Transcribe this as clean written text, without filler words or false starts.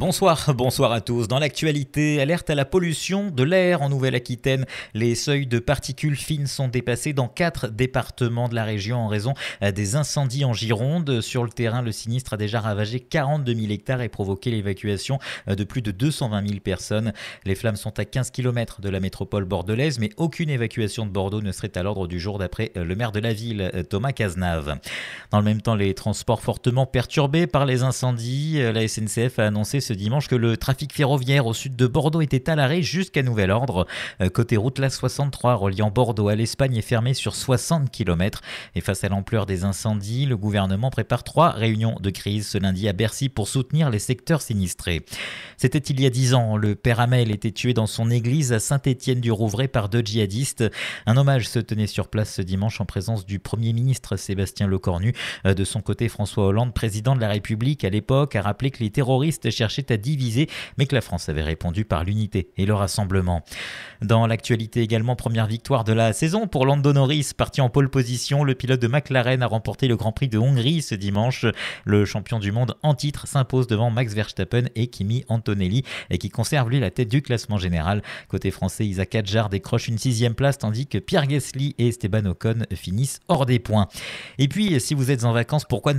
Bonsoir à tous. Dans l'actualité, alerte à la pollution de l'air en Nouvelle-Aquitaine. Les seuils de particules fines sont dépassés dans 4 départements de la région en raison des incendies en Gironde. Sur le terrain, le sinistre a déjà ravagé 42 000 hectares et provoqué l'évacuation de plus de 220 000 personnes. Les flammes sont à 15 km de la métropole bordelaise, mais aucune évacuation de Bordeaux ne serait à l'ordre du jour d'après le maire de la ville, Thomas Cazenave. Dans le même temps, les transports fortement perturbés par les incendies. La SNCF a annoncé ce dimanche que le trafic ferroviaire au sud de Bordeaux était à l'arrêt jusqu'à nouvel ordre. Côté route, la 63 reliant Bordeaux à l'Espagne est fermée sur 60 km. Et face à l'ampleur des incendies, le gouvernement prépare 3 réunions de crise ce lundi à Bercy pour soutenir les secteurs sinistrés. C'était il y a 10 ans. Le père Hamel était tué dans son église à Saint-Étienne-du-Rouvray par 2 djihadistes. Un hommage se tenait sur place ce dimanche en présence du Premier ministre Sébastien Lecornu. De son côté, François Hollande, président de la République à l'époque, a rappelé que les terroristes cherchaient à diviser, mais que la France avait répondu par l'unité et le rassemblement. Dans l'actualité également, première victoire de la saison pour Lando Norris, parti en pole position. Le pilote de McLaren a remporté le Grand Prix de Hongrie ce dimanche. Le champion du monde en titre s'impose devant Max Verstappen et Kimi Antonelli, et qui conserve lui la tête du classement général. Côté français, Isaac Hadjar décroche une 6e place, tandis que Pierre Gasly et Esteban Ocon finissent hors des points. Et puis, si vous êtes en vacances, pourquoi ne